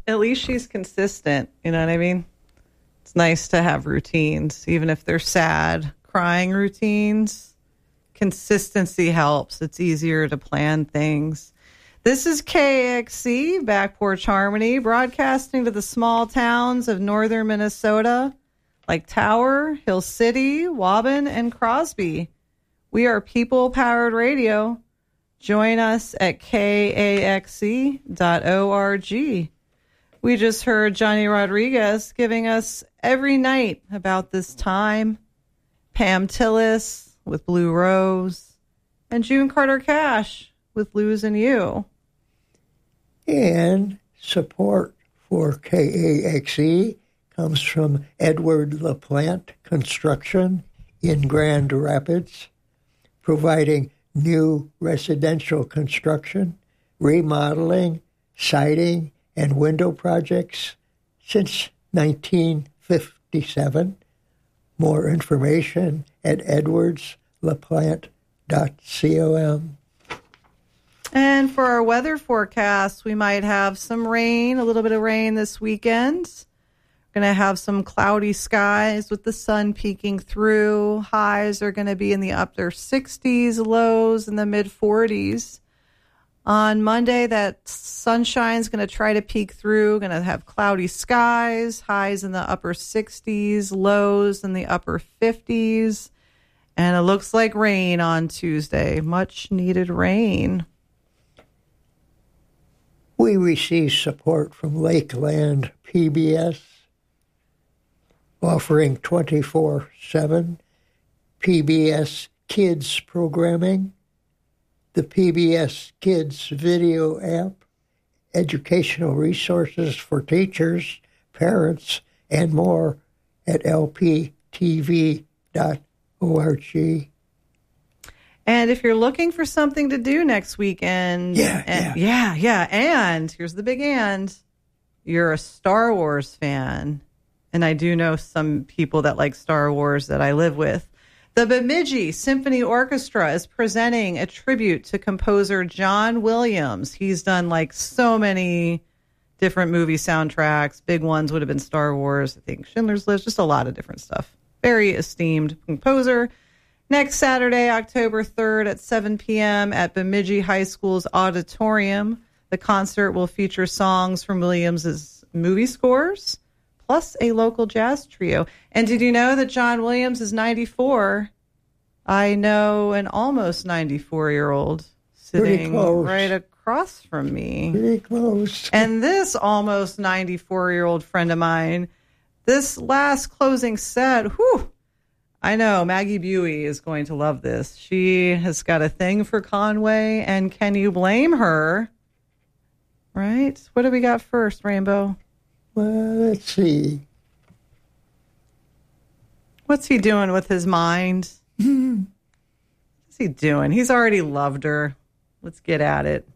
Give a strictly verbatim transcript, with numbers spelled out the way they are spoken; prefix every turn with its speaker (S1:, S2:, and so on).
S1: At least she's consistent. You know what I mean? It's nice to have routines, even if they're sad, crying routines. Consistency helps. It's easier to plan things. This is K X C, Back Porch Harmony, broadcasting to the small towns of northern Minnesota, like Tower, Hill City, Waubun, and Crosby. We are people-powered radio. Join us at K A X C dot org. We just heard Johnny Rodriguez giving us Every Night about this time, Pam Tillis with Blue Rose, and June Carter Cash with Losing You.
S2: And support for K A X E comes from Edward LaPlante Construction in Grand Rapids, providing new residential construction, remodeling, siding, and window projects since nineteen fifty-seven. More information at edwards laplante dot com.
S1: And for our weather forecast, we might have some rain, a little bit of rain this weekend. Going to have some cloudy skies with the sun peeking through. Highs are going to be in the upper sixties, lows in the mid forties. On Monday, that sunshine is going to try to peek through. Going to have cloudy skies, highs in the upper sixties, lows in the upper fifties. And it looks like rain on Tuesday. Much needed rain.
S2: We receive support from Lakeland P B S, offering twenty-four seven P B S Kids programming, the P B S Kids video app, educational resources for teachers, parents, and more at l p t v dot org.
S1: And if you're looking for something to do next weekend,
S2: yeah,
S1: and,
S2: yeah,
S1: yeah, yeah, and here's the big and, you're a Star Wars fan, and I do know some people that like Star Wars that I live with. The Bemidji Symphony Orchestra is presenting a tribute to composer John Williams. He's done like so many different movie soundtracks. Big ones would have been Star Wars, I think Schindler's List, just a lot of different stuff. Very esteemed composer. Next Saturday, October third at seven p.m. at Bemidji High School's auditorium. The concert will feature songs from Williams' movie scores, plus a local jazz trio. And did you know that John Williams is ninety-four? I know an almost ninety-four-year-old sitting right across from me.
S2: Pretty close.
S1: And this almost ninety-four-year-old friend of mine, this last closing set, whew, I know Maggie Buey is going to love this. She has got a thing for Conway, and can you blame her? Right? What do we got first, Rainbow?
S2: Well, let's see.
S1: What's he doing with his mind? What's he doing? He's already loved her. Let's get at it.